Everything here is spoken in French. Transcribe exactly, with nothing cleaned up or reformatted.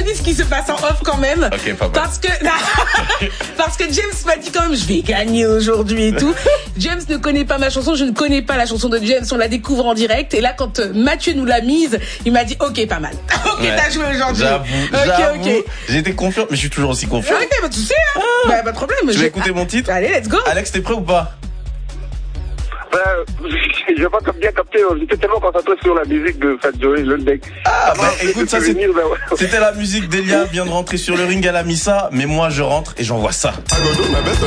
dis ce qui se passe en off quand même. Ok, pas mal. Parce que, parce que James m'a dit quand même, je vais gagner aujourd'hui et tout. James ne connaît pas ma chanson, je ne connais pas la chanson de James, on la découvre en direct. Et là, quand Mathieu nous l'a mise, il m'a dit, ok, pas mal. Ok, ouais. T'as joué aujourd'hui. J'avoue, ok, j'avoue. ok. J'étais confiant, mais je suis toujours aussi confiant. Ok, bah tu sais, hein. Ah. Bah, pas de problème. Tu je... vas écouter mon titre? Allez, let's go. Alex, t'es prêt ou pas? Ben, je vais pas bien capter, j'étais tellement concentré sur la musique de Fat Joey, le deck. Ah, bah écoute, ça c'est... c'était la musique d'Elia, vient de rentrer sur le ring, elle a mis ça, mais moi je rentre et j'envoie ça.